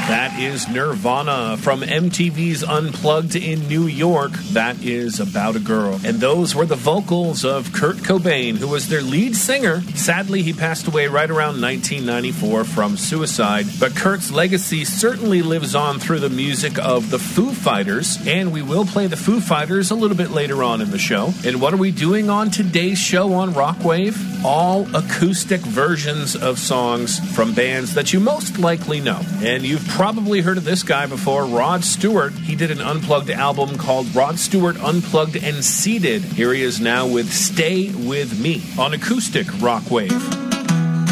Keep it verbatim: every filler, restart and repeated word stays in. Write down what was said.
That is Nirvana from M T V's Unplugged in New York. That is About a Girl. And those were the vocals of Kurt Cobain, who was their lead singer. Sadly, he passed away right around nineteen ninety-four from suicide. But Kurt's legacy certainly lives on through the music of the Foo Fighters. And we will play the Foo Fighters a little bit later on in the show. And what are we doing on today's show on Rockwave? All acoustic versions of songs from bands that you most likely know. And you've probably heard of this guy before, Rod Stewart. He did an unplugged album called Rod Stewart Unplugged and Seated. Here he is now with Stay With Me on Acoustic Rockwave.